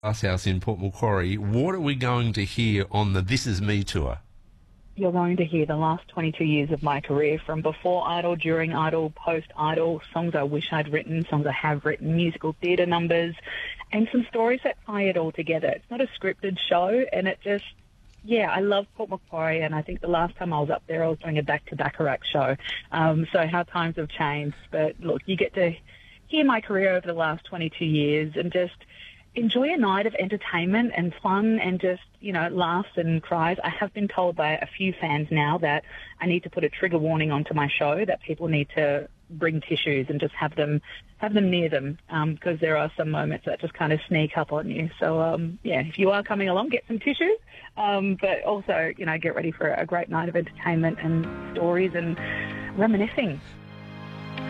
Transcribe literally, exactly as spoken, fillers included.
Glass House in Port Macquarie. What are we going to hear on the This Is Me tour? You're going to hear the last twenty-two years of my career, from before Idol, during Idol, post-Idol, songs I wish I'd written, songs I have written, musical theatre numbers, and some stories that tie it all together. It's not a scripted show, and it just, yeah, I love Port Macquarie, and I think the last time I was up there, I was doing a back-to-Bacharach show. Um, so how times have changed. But look, you get to hear my career over the last twenty-two years and just enjoy a night of entertainment and fun and just, you know, laughs and cries. I have been told by a few fans now that I need to put a trigger warning onto my show, that people need to bring tissues and just have them have them near them, because um, there are some moments that just kind of sneak up on you. So, um, yeah, if you are coming along, get some tissues, um, but also, you know, get ready for a great night of entertainment and stories and reminiscing.